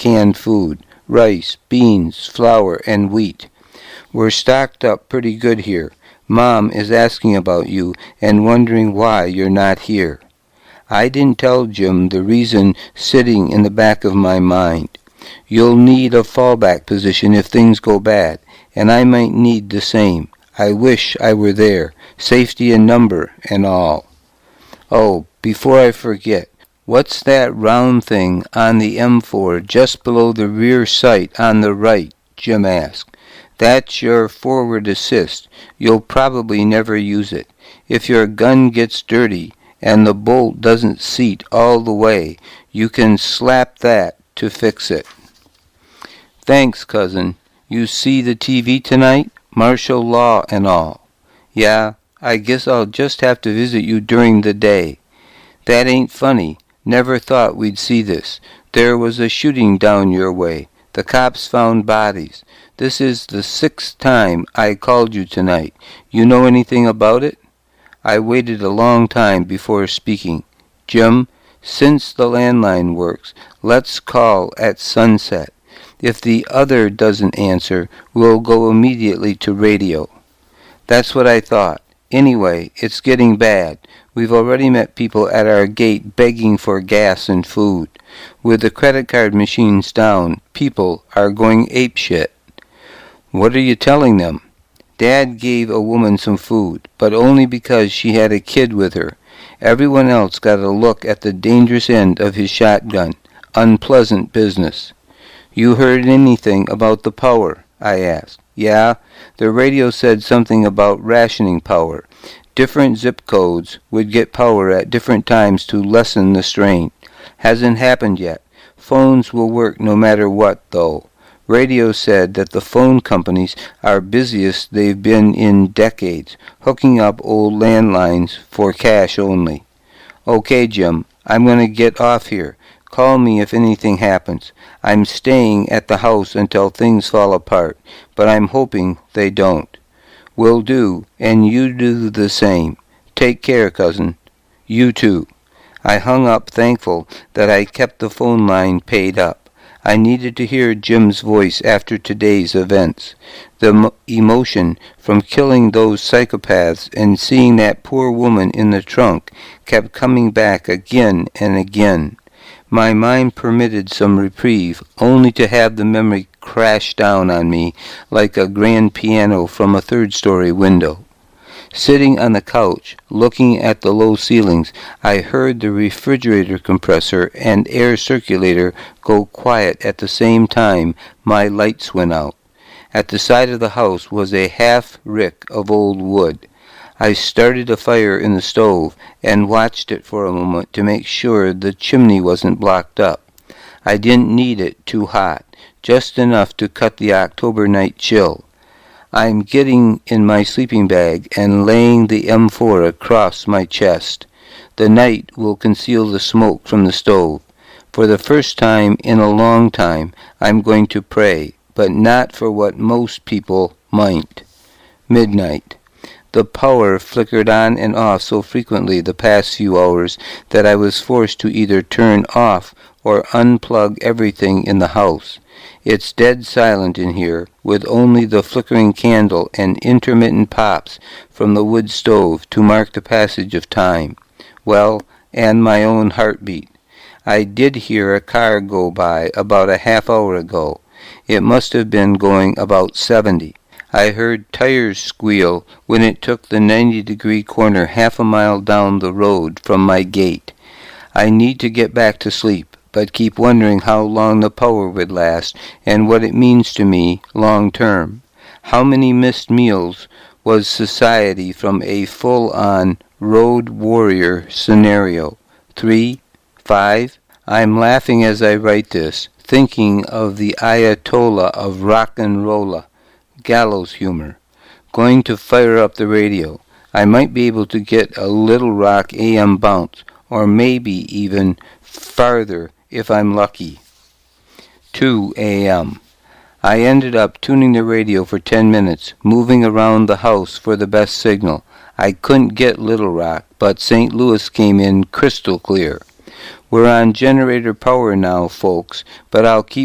canned food, rice, beans, flour, and wheat. We're stocked up pretty good here. Mom is asking about you and wondering why you're not here. I didn't tell Jim the reason sitting in the back of my mind. You'll need a fallback position if things go bad, and I might need the same. I wish I were there, safety in number and all. Oh, before I forget, what's that round thing on the M4 just below the rear sight on the right? Jim asked. That's your forward assist. You'll probably never use it. If your gun gets dirty and the bolt doesn't seat all the way, you can slap that to fix it. Thanks, cousin. You see the TV tonight? Martial law and all. Yeah, I guess I'll just have to visit you during the day. That ain't funny. Never thought we'd see this. There was a shooting down your way. The cops found bodies. This is the 6th time I called you tonight. You know anything about it? I waited a long time before speaking. Jim, since the landline works, let's call at sunset. If the other doesn't answer, we'll go immediately to radio. That's what I thought. Anyway, it's getting bad. We've already met people at our gate begging for gas and food. With the credit card machines down, people are going apeshit. What are you telling them? Dad gave a woman some food, but only because she had a kid with her. Everyone else got a look at the dangerous end of his shotgun. Unpleasant business. You heard anything about the power? I asked. Yeah, the radio said something about rationing power. Different zip codes would get power at different times to lessen the strain. Hasn't happened yet. Phones will work no matter what, though. Radio said that the phone companies are busiest they've been in decades, hooking up old landlines for cash only. Okay, Jim, I'm going to get off here. Call me if anything happens. I'm staying at the house until things fall apart, but I'm hoping they don't. Will do, and you do the same. Take care, cousin. You too. I hung up, thankful that I kept the phone line paid up. I needed to hear Jim's voice after today's events. The emotion from killing those psychopaths and seeing that poor woman in the trunk kept coming back again and again. My mind permitted some reprieve, only to have the memory crash down on me like a grand piano from a third-story window. Sitting on the couch, looking at the low ceilings, I heard the refrigerator compressor and air circulator go quiet at the same time my lights went out. At the side of the house was a half-rick of old wood. I started a fire in the stove and watched it for a moment to make sure the chimney wasn't blocked up. I didn't need it too hot, just enough to cut the October night chill. I'm getting in my sleeping bag and laying the M4 across my chest. The night will conceal the smoke from the stove. For the first time in a long time, I'm going to pray, but not for what most people might. Midnight. The power flickered on and off so frequently the past few hours that I was forced to either turn off or unplug everything in the house. It's dead silent in here, with only the flickering candle and intermittent pops from the wood stove to mark the passage of time. Well, and my own heartbeat. I did hear a car go by about a half hour ago. It must have been going about 70. I heard tires squeal when it took the 90-degree corner half a mile down the road from my gate. I need to get back to sleep, but keep wondering how long the power would last and what it means to me long term. How many missed meals was society from a full-on road warrior scenario? 3? 5? I'm laughing as I write this, thinking of the Ayatollah of rock and rolla, gallows humor. Going to fire up the radio. I might be able to get a Little Rock AM bounce, or maybe even farther if I'm lucky. 2 a.m. I ended up tuning the radio for 10 minutes, moving around the house for the best signal. I couldn't get Little Rock, but St. Louis came in crystal clear. We're on generator power now, folks, but I'll keep